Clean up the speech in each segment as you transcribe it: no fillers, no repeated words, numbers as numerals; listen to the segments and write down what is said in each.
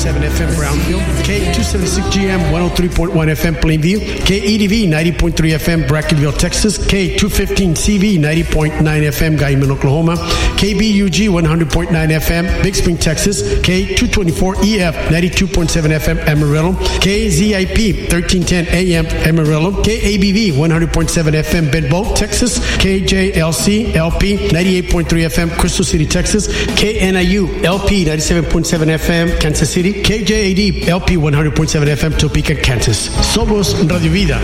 FM Brownfield, K276GM 103.1 FM Plainview, KEDV 90.3 FM Brackenville, Texas, K215CV 90.9 FM Guyman, Oklahoma, KBUG 100.9 FM Big Spring, Texas, K224EF 92.7 FM Amarillo, KZIP 1310 AM Amarillo, KABV 100.7 FM Benbow, Texas, KJLC LP 98.3 FM Crystal City, Texas, KNIU LP 97.7 FM Kansas City, KJAD LP 100.7 FM Topeka, Kansas. Somos Radio Vida.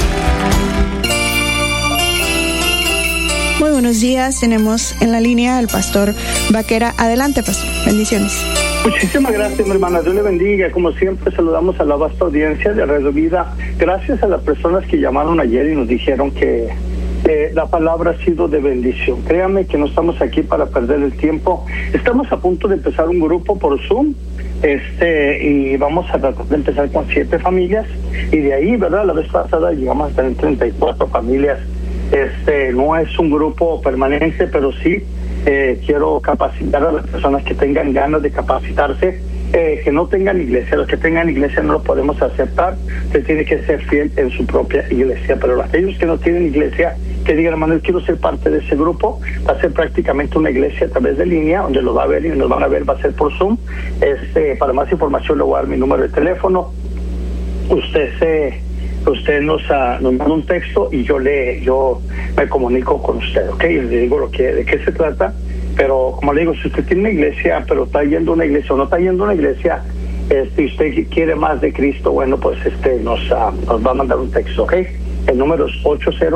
Muy buenos días, tenemos en la línea al pastor Vaquera. Adelante, pastor, bendiciones. Muchísimas gracias, mi hermana. Dios le bendiga. Como siempre, saludamos a la vasta audiencia de Radio Vida. Gracias a las personas que llamaron ayer y nos dijeron que la palabra ha sido de bendición. Créanme que no estamos aquí para perder el tiempo. Estamos a punto de empezar un grupo por Zoom. Y vamos a tratar de empezar con 7 familias. Y de ahí, ¿verdad? La vez pasada llegamos a tener 34 familias. No es un grupo permanente, pero sí quiero capacitar a las personas que tengan ganas de capacitarse, que no tengan iglesia. Los que tengan iglesia no los podemos aceptar. Usted tiene que ser fiel en su propia iglesia. Pero aquellos que no tienen iglesia, que digan, hermano, quiero ser parte de ese grupo, va a ser prácticamente una iglesia a través de línea, donde lo va a ver y nos van a ver, va a ser por Zoom. Para más información le voy a dar mi número de teléfono. Usted nos manda un texto y yo me comunico con usted, ¿ok? Y le digo de qué se trata. Pero como le digo, si usted tiene una iglesia, pero está yendo a una iglesia o no está yendo a una iglesia, y usted quiere más de Cristo, bueno, pues nos va a mandar un texto, ¿ok? El número es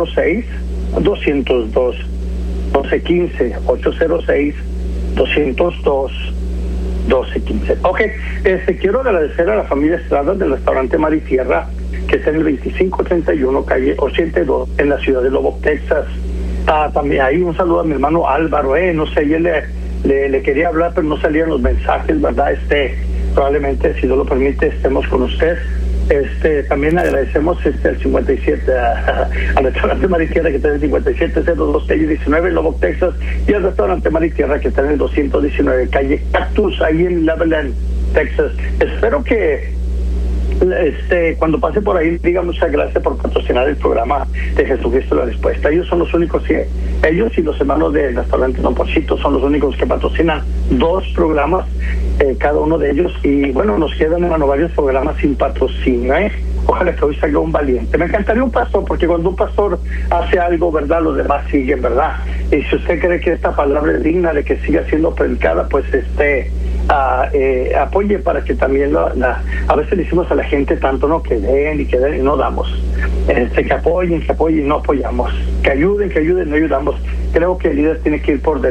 806-202-1215, 806-202-1215. Ok, quiero agradecer a la familia Estrada del restaurante Mar y Tierra, que está en el 2531, calle 82, en la ciudad de Lubbock, Texas. También ahí un saludo a mi hermano Álvaro, no sé, yo le quería hablar, pero no salían los mensajes, ¿verdad? Probablemente, si Dios lo permite, estemos con usted. También agradecemos al 57 al restaurante Mar y Tierra, que está en el 5702 calle 19 en Lubbock, Texas, y al restaurante Mar y Tierra, que está en el 219 calle Cactus, ahí en Lebanon, Texas. Espero que cuando pase por ahí diga muchas gracias por patrocinar el programa de Jesucristo la Respuesta. Ellos son los únicos ellos y los hermanos del restaurante Don Ponchito son los únicos que patrocinan 2 programas, cada uno de ellos, y bueno, nos quedan, hermano, varios programas sin patrocinio. Ojalá que hoy salga un valiente. Me encantaría un pastor, porque cuando un pastor hace algo, ¿verdad?, los demás siguen, ¿verdad? Y si usted cree que esta palabra es digna de que siga siendo predicada, pues apoye para que también a veces le decimos a la gente tanto, ¿no?, que den y no damos. Que apoyen y no apoyamos. Que ayuden, no ayudamos. Creo que el líder tiene que ir por delante.